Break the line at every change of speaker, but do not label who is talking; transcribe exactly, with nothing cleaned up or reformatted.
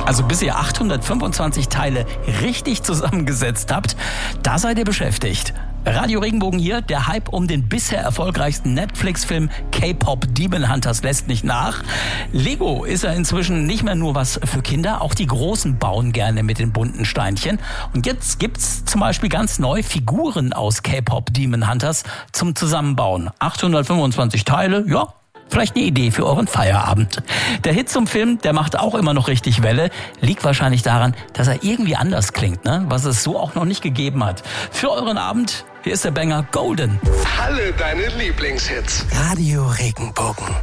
Also bis ihr achthundertfünfundzwanzig Teile richtig zusammengesetzt habt, da seid ihr beschäftigt. Radio Regenbogen hier, der Hype um den bisher erfolgreichsten Netflix-Film K-Pop Demon Hunters lässt nicht nach. Lego ist ja inzwischen nicht mehr nur was für Kinder, auch die Großen bauen gerne mit den bunten Steinchen. Und jetzt gibt's zum Beispiel ganz neu Figuren aus K-Pop Demon Hunters zum Zusammenbauen. achthundertfünfundzwanzig Teile, ja. Vielleicht eine Idee für euren Feierabend. Der Hit zum Film, der macht auch immer noch richtig Welle. Liegt wahrscheinlich daran, dass er irgendwie anders klingt, ne? Was es so auch noch nicht gegeben hat. Für euren Abend, hier ist der Banger Golden.
Alle deine Lieblingshits.
Radio Regenbogen.